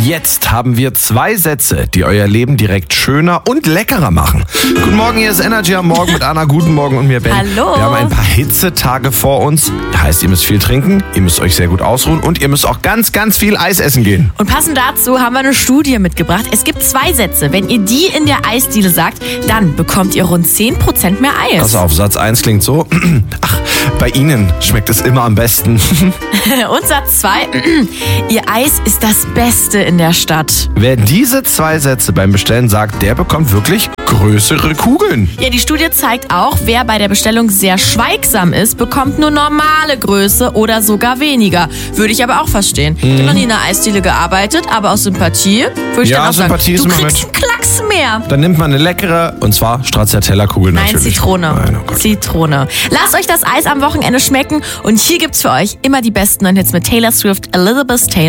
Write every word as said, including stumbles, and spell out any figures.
Jetzt haben wir zwei Sätze, die euer Leben direkt schöner und leckerer machen. Guten Morgen, hier ist Energy am Morgen mit Anna. Guten Morgen und mir, Ben. Hallo. Wir haben ein paar Hitzetage vor uns. Heißt, ihr müsst viel trinken, ihr müsst euch sehr gut ausruhen und ihr müsst auch ganz, ganz viel Eis essen gehen. Und passend dazu haben wir eine Studie mitgebracht. Es gibt zwei Sätze. Wenn ihr die in der Eisdiele sagt, dann bekommt ihr rund zehn Prozent mehr Eis. Pass auf, Satz eins klingt so. Ach, bei Ihnen schmeckt es immer am besten. Und Satz zwei, ihr Eis ist das Beste in der Stadt. Wer diese zwei Sätze beim Bestellen sagt, der bekommt wirklich größere Kugeln. Ja, die Studie zeigt auch, wer bei der Bestellung sehr schweigsam ist, bekommt nur normale Größe oder sogar weniger. Würde ich aber auch verstehen. Ich habe noch nie in einer Eisdiele gearbeitet, aber aus Sympathie würde ich Ja, dann auch Sympathie sagen, ist du immer kriegst mit. einen Klacks mehr. Dann nimmt man eine leckere, und zwar Stracciatella-Kugel Nein, natürlich. Zitrone. Nein, oh Gott. Zitrone. Lasst euch das Eis am Wochenende schmecken und hier gibt's für euch immer die besten neuen Hits mit Taylor Swift, Elizabeth Taylor.